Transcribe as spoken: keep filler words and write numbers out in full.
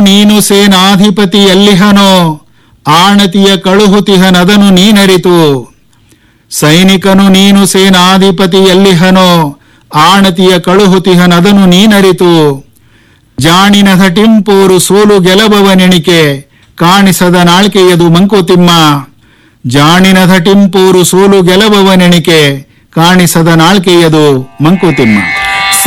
ನೀನು ಸೇನಾಧಿಪತಿ ಎಲ್ಲಿಹನೋ ಆಣತಿಯ ಕಳುಹುತಿಹನದನು ನೀನರಿತು. ಸೈನಿಕನು ನೀನು ಸೇನಾಧಿಪತಿ ಎಲ್ಲಿಹನೋ ಆಣತಿಯ ಕಳುಹುತಿಹನದನು ನೀನರಿತು. ಜಾಣಿನ ಟಿಂಪೂರು ಸೋಲು ಗೆಲಬವನೆಣಿಕೆ ಕಾಣಿಸದ ನಾಳ್ಕೆಯದು ಮಂಕುತಿಮ್ಮ. ಜಾಣಿನ ಟಿಂಪೂರು ಸೋಲು ಗೆಲಬವನೆಣಿಕೆ ಕಾಣಿಸದ ನಾಳ್ಕೆಯದು ಮಂಕುತಿಮ್ಮ.